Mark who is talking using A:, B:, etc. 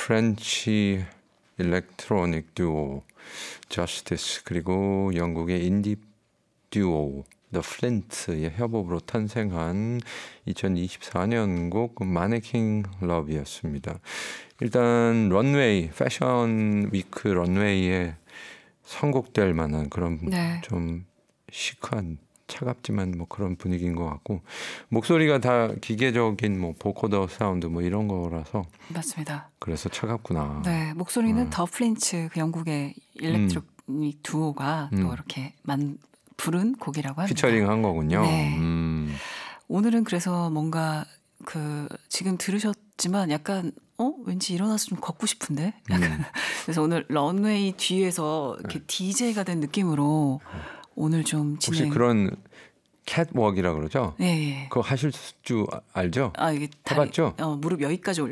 A: 프렌치 일렉트로닉 듀오 저스티스 그리고 영국의 인디 듀오 The Flint의 협업으로 탄생한 2024년 곡 마네킹 러브였습니다. 일단 런웨이, 패션 위크 런웨이에 선곡될 만한 그런
B: 네.
A: 좀 시크한 차갑지만 뭐 그런 분위기인 것 같고 목소리가 다 기계적인 뭐 보코더 사운드 뭐 이런 거라서
B: 맞습니다.
A: 그래서 차갑구나.
B: 네, 목소리는 더 플린츠 그 영국의 일렉트로닉 두오가 또 이렇게 부른 곡이라고 합니다.
A: 피처링한 거군요.
B: 네. 오늘은 그래서 뭔가 그 지금 들으셨지만 약간 왠지 일어나서 좀 걷고 싶은데 약간 그래서 오늘 런웨이 뒤에서 이렇게 DJ가 된 느낌으로 오늘 좀
A: 혹시 그런 캣워크이라 그러죠?
B: 네.
A: 그거 하실 줄 알죠?
B: 이게
A: 해봤죠?
B: 무릎 여기까지